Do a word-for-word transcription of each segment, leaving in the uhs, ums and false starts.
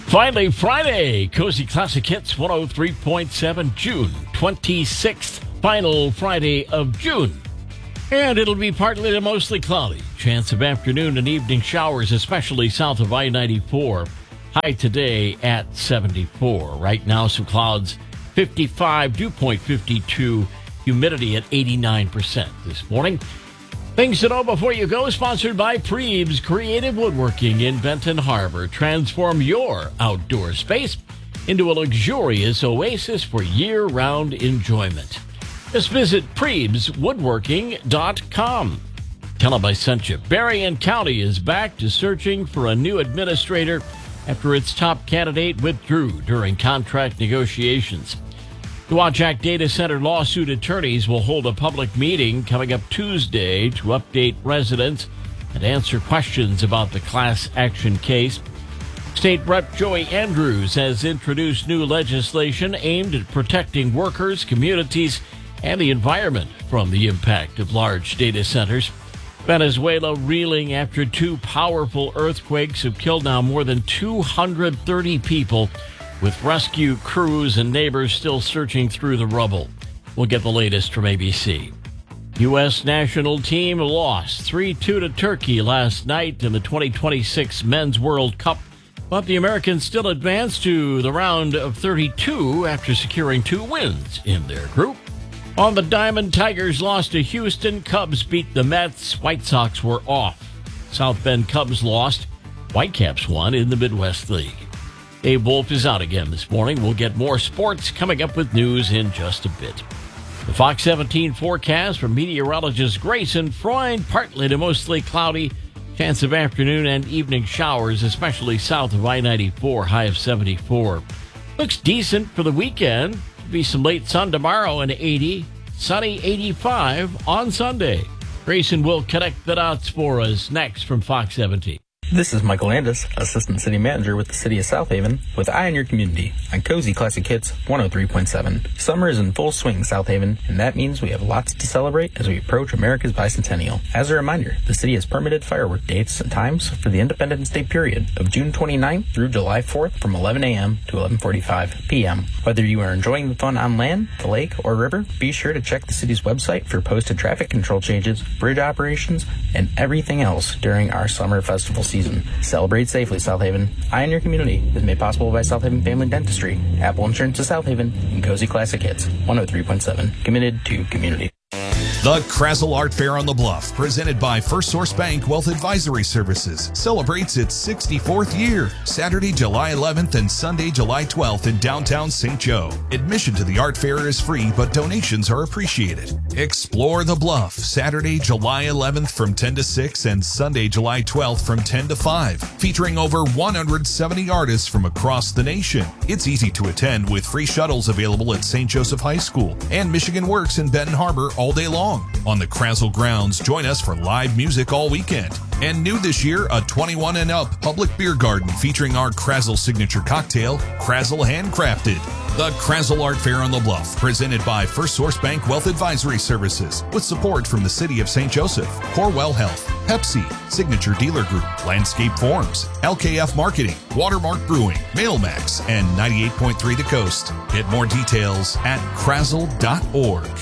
Finally, Friday, Cozy Classic Hits one oh three point seven, June twenty-sixth, final Friday of June. And it'll be partly to mostly cloudy. Chance of afternoon and evening showers, especially south of I ninety-four. High today at seventy-four. Right now, some clouds, fifty-five, dew point fifty-two, humidity at eighty-nine percent this morning. Things to know before you go, sponsored by Prebes Creative Woodworking in Benton Harbor. Transform your outdoor space into a luxurious oasis for year-round enjoyment. Just visit Prebes Woodworking dot com. Tell them I sent you. Berrien County is back to searching for a new administrator after its top candidate withdrew during contract negotiations. The Wajack Data Center lawsuit attorneys will hold a public meeting coming up Tuesday to update residents and answer questions about the class action case. State Representative Joey Andrews has introduced new legislation aimed at protecting workers, communities, and the environment from the impact of large data centers. Venezuela reeling after two powerful earthquakes have killed now more than two hundred thirty people, with rescue crews and neighbors still searching through the rubble. We'll get the latest from A B C. U S national team lost three two to Turkey last night in the twenty twenty-six Men's World Cup, but the Americans still advanced to the round of thirty-two after securing two wins in their group. On the diamond, Tigers lost to Houston. Cubs beat the Mets. White Sox were off. South Bend Cubs lost. Whitecaps won in the Midwest League. Dave Wolf is out again this morning. We'll get more sports coming up with news in just a bit. The Fox seventeen forecast from meteorologist Grayson Freund, partly to mostly cloudy. Chance of afternoon and evening showers, especially south of I ninety-four, high of seventy-four. Looks decent for the weekend. Be some late sun tomorrow and eighty. Sunny eighty-five on Sunday. Grayson will connect the dots for us next from Fox seventeen. This is Michael Landis, Assistant City Manager with the City of South Haven, with Eye on Your Community on Cozy Classic Hits one oh three point seven. Summer is in full swing, South Haven, and that means we have lots to celebrate as we approach America's bicentennial. As a reminder, the city has permitted firework dates and times for the Independence Day period of June twenty-ninth through July fourth from eleven a.m. to eleven forty-five p.m. Whether you are enjoying the fun on land, the lake, or river, be sure to check the city's website for posted traffic control changes, bridge operations, and everything else during our summer festival season. Celebrate safely, South Haven. Eye on Your Community is made possible by South Haven Family Dentistry, Apple Insurance of South Haven, and Cozy Classic Hits one oh three point seven. Committed to community. The Krazel Art Fair on the Bluff, presented by First Source Bank Wealth Advisory Services, celebrates its sixty-fourth year, Saturday, July eleventh and Sunday, July twelfth in downtown Saint Joe. Admission to the art fair is free, but donations are appreciated. Explore the Bluff, Saturday, July eleventh from ten to six and Sunday, July twelfth from ten to five, featuring over one hundred seventy artists from across the nation. It's easy to attend with free shuttles available at Saint Joseph High School and Michigan Works in Benton Harbor all day long. On the Krazel grounds, join us for live music all weekend. And new this year, a twenty-one and up public beer garden featuring our Krazel signature cocktail, Krazel Handcrafted. The Krazel Art Fair on the Bluff, presented by First Source Bank Wealth Advisory Services, with support from the City of Saint Joseph, Corewell Health, Pepsi, Signature Dealer Group, Landscape Forms, L K F Marketing, Watermark Brewing, Mailmax, and ninety-eight point three The Coast. Get more details at krazel dot org.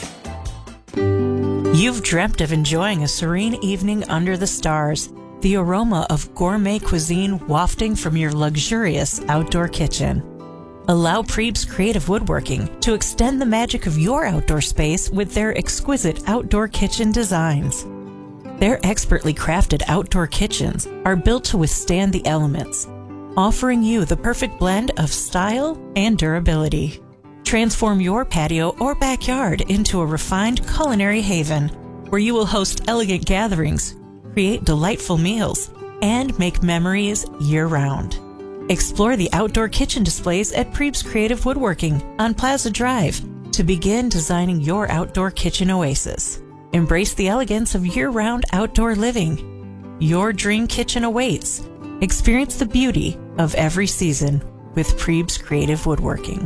You've dreamt of enjoying a serene evening under the stars, the aroma of gourmet cuisine wafting from your luxurious outdoor kitchen. Allow Prebes Creative Woodworking to extend the magic of your outdoor space with their exquisite outdoor kitchen designs. Their expertly crafted outdoor kitchens are built to withstand the elements, offering you the perfect blend of style and durability. Transform your patio or backyard into a refined culinary haven where you will host elegant gatherings, create delightful meals, and make memories year-round. Explore the outdoor kitchen displays at Prebes Creative Woodworking on Plaza Drive to begin designing your outdoor kitchen oasis. Embrace the elegance of year-round outdoor living. Your dream kitchen awaits. Experience the beauty of every season with Prebes Creative Woodworking.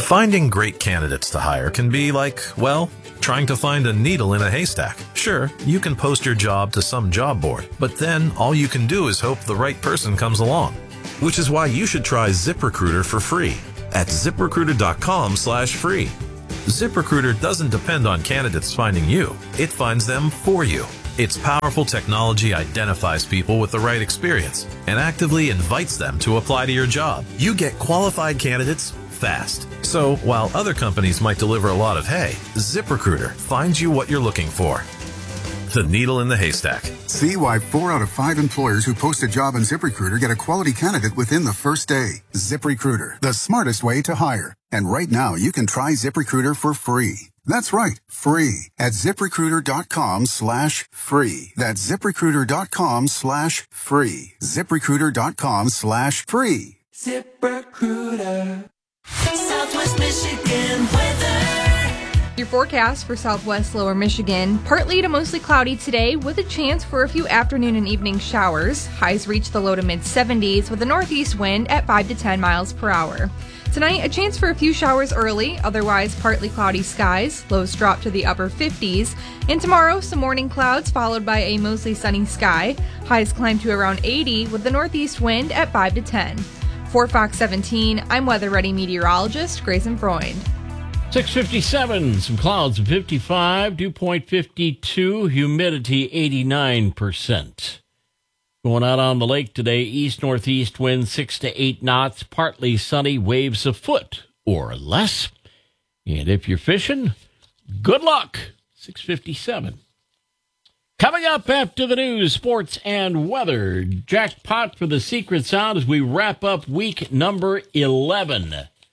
Finding great candidates to hire can be like, well, trying to find a needle in a haystack. Sure, you can post your job to some job board, but then all you can do is hope the right person comes along. Which is why you should try ZipRecruiter for free at ZipRecruiter.com slash free. ZipRecruiter doesn't depend on candidates finding you. It finds them for you. Its powerful technology identifies people with the right experience and actively invites them to apply to your job. You get qualified candidates fast. So while other companies might deliver a lot of hay, ZipRecruiter finds you what you're looking for. The needle in the haystack. See why four out of five employers who post a job on ZipRecruiter get a quality candidate within the first day. ZipRecruiter, the smartest way to hire. And right now, you can try ZipRecruiter for free. That's right, free at ZipRecruiter.com slash free. That's ZipRecruiter.com slash free. ZipRecruiter.com slash free. ZipRecruiter. Southwest Michigan weather. Your forecast for Southwest Lower Michigan, partly to mostly cloudy today with a chance for a few afternoon and evening showers. Highs reach the low to mid seventies with a northeast wind at five to ten miles per hour. Tonight, a chance for a few showers early, otherwise partly cloudy skies. Lows drop to the upper fifties. And tomorrow, some morning clouds followed by a mostly sunny sky. Highs climb to around eighty with the northeast wind at five to ten. For Fox seventeen, I'm Weather Ready meteorologist Grayson Freund. six fifty-seven, some clouds at fifty-five, dew point fifty-two, humidity eighty-nine percent. Going out on the lake today, east-northeast wind six to eight knots, partly sunny, waves a foot or less. And if you're fishing, good luck. six fifty-seven. Coming up after the news, sports and weather. Jackpot for the Secret Sound as we wrap up week number eleven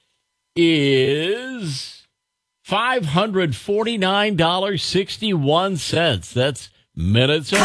is five hundred forty-nine dollars and sixty-one cents. That's minutes.